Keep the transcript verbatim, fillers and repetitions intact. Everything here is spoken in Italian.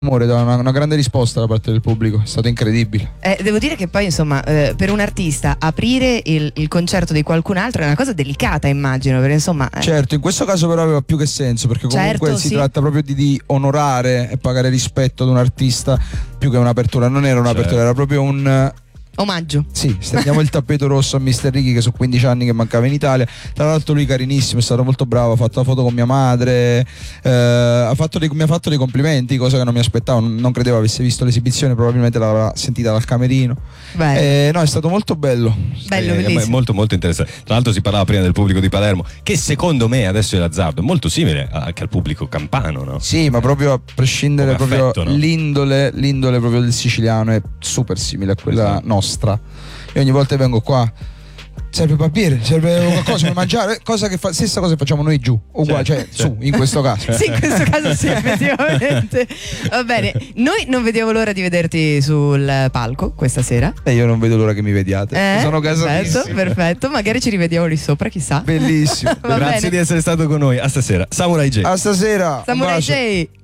amore, da una, una grande risposta da parte del pubblico, è stato incredibile. Eh, devo dire che poi insomma eh, per un artista aprire il, il concerto di qualcun altro è una cosa delicata, immagino, perché insomma eh. Certo, in questo caso però aveva più che senso, perché comunque Certo, si sì. tratta proprio di, di onorare e pagare rispetto ad un artista più che un'apertura. Non era un'apertura, Certo. era proprio un... omaggio. Sì, stendiamo il tappeto rosso a mister Ricky, che sono quindici anni che mancava in Italia. Tra l'altro lui carinissimo, è stato molto bravo, ha fatto la foto con mia madre, eh, ha fatto dei, mi ha fatto dei complimenti, cosa che non mi aspettavo, non, non credevo avesse visto l'esibizione, probabilmente l'avrà sentita dal camerino. Beh, Eh, no, è stato molto bello. bello, Eh, è bellissimo. molto molto interessante. Tra l'altro si parlava prima del pubblico di Palermo, che secondo me adesso è l'azzardo, è molto simile anche al pubblico campano, no? Sì, ma proprio a prescindere, Come proprio affetto, no? l'indole, l'indole proprio del siciliano è super simile a quella Esatto. nostra. Io ogni volta che vengo qua, serve papiere, serve qualcosa per mangiare, cosa che fa, stessa cosa che facciamo noi giù, uguale, Certo, cioè certo. su, in questo caso. Sì, in questo caso sì, effettivamente. Va bene, noi non vediamo l'ora di vederti sul palco questa sera. E io non vedo l'ora che mi vediate. Eh, Sono perfetto, gasatissimo. perfetto, magari ci rivediamo lì sopra, chissà. Bellissimo. Va Grazie bene. di essere stato con noi. A stasera. Samurai J. A stasera. un Samurai bacio. J.